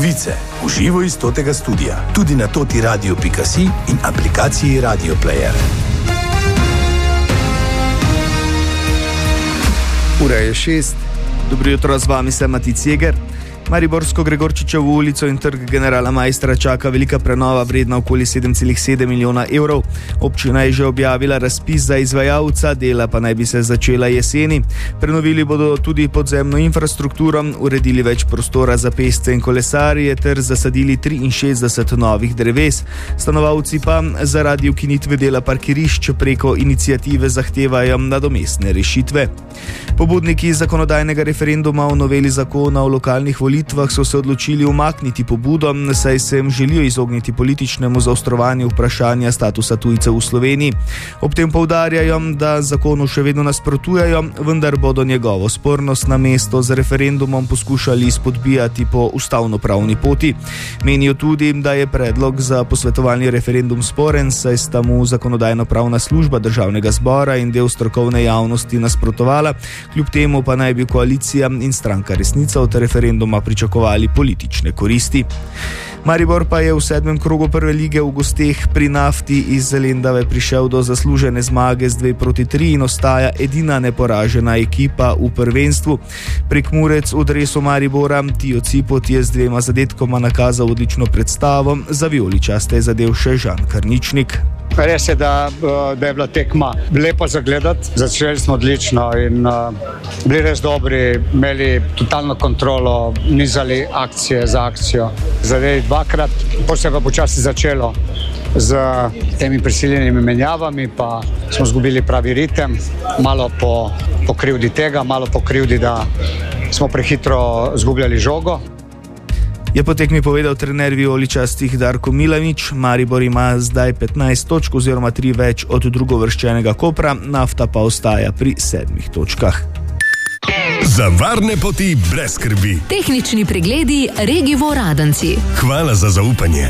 Novice v živo iz Totega studia, tudi na totiradio.si in aplikaciji Radio Player. Ura je 6. Dobro jutro, z vami sem Matic Jeger. Mariborsko Gregorčičevo ulico in trg Generala Maistra čaka velika prenova vredna okoli 7,7 milijona evrov. Občina je že objavila razpis za izvajalca, dela pa naj bi se začela jeseni. Prenovili bodo tudi podzemno infrastrukturo, uredili več prostora za pešce in kolesarje ter zasadili 63 novih dreves. Stanovalci pa zaradi ukinitve dela parkirišč preko iniciative zahtevajo nadomestne rešitve. Pobudniki zakonodajnega referenduma o noveli zakona o lokalnih volitvah so se odločili umakniti pobudo, saj se jim želijo izogniti političnemu zaostrovanju vprašanja statusa tujcev v Sloveniji. Ob tem poudarjajo, da zakonu še vedno nasprotujejo, vendar bodo njegovo spornost na mesto z referendumom poskušali izpodbijati po ustavnopravni poti. Menijo tudi, da je predlog za posvetovalni referendum sporen, saj sta mu zakonodajno-pravna služba Državnega zbora in del strokovne javnosti nasprotovala. Kljub temu pa naj bi koalicija in stranka Resnica od referenduma pričakovali politične koristi. Maribor pa je v 7. krogu prve lige v gosteh pri Nafti iz Lendave prišel do zaslužene zmage z 2-3 in ostaja edina neporažena ekipa v prvenstvu. Prekmurec v dresu Maribora Tijo Cipot je z 2 zadetkoma nakazal odlično predstavo, za vijoličaste je zadel še Žan Karničnik. Res je, da je bila tekma lepo zagledati. Začeli smo odlično in bili res dobri, imeli totalno kontrolo, nizali akcije za akcijo. Zadeli 2-krat, potem se je pa počasi začelo z temi prisiljenimi menjavami, pa smo izgubili pravi ritem, malo po krivdi tega, malo po krivdi, da smo prehitro izgubljali žogo. Je po tekmi povedal trener vijoličastih Darko Milanič. Maribor ima zdaj 15 točk oziroma 3 več od drugovrščenega Kopra, Nafta pa ostaja pri 7 točkah. Za varne poti brez skrbi. Tehnični pregledi Regivo Radenci. Hvala za zaupanje.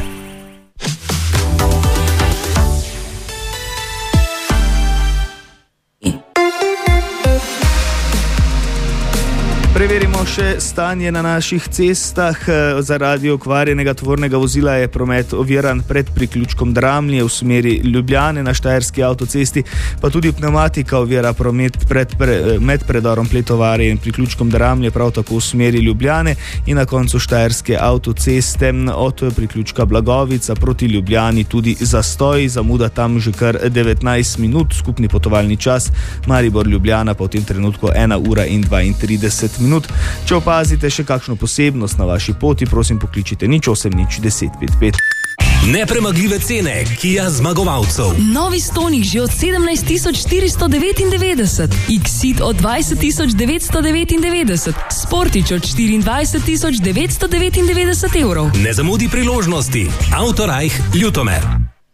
Preverimo še stanje na naših cestah. Zaradi okvarjenega tovornega vozila je promet oviran pred priključkom Dramlje v smeri Ljubljane na Štajerski avtocesti, pa tudi pneumatika ovira promet med predorom Pletovare in priključkom Dramlje, prav tako v smeri Ljubljane in na koncu Štajerske avtoceste od priključka Blagovica proti Ljubljani tudi zastoj, zamuda tam že kar 19 minut, skupni potovalni čas Maribor-Ljubljana pa v tem trenutku 1 ura in 32 minut. Če opazite še kakšno posebnost na vaši poti, prosim pokličite 0800 10 55. Nepremagljive cene Kia zmagovalcev. Novi Stonic že od 17 499, X-Ceed od 20 999, Sportič od 24 999 evrov. Ne zamudi priložnosti. Autorajh Ljutomer.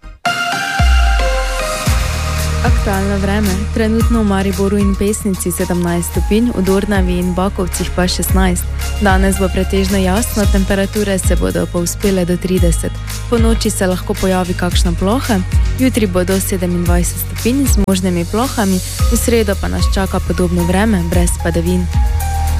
Aktualno vreme. Trenutno v Mariboru in Pesnici 17 stopinj, v Dornavi in Bakovcih pa 16. Danes bo pretežno jasno, temperature se bodo povzpele do 30. Po noči se lahko pojavi kakšna ploha, jutri bo do 27 stopinj z možnimi plohami, v sredo pa nas čaka podobno vreme, brez padavin.